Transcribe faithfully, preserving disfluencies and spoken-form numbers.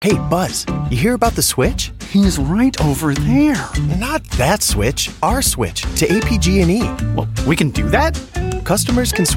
Hey, Buzz, you hear about the switch? He's right over there. Not that switch, our switch to A P G and E. Well, we can do that? Customers can switch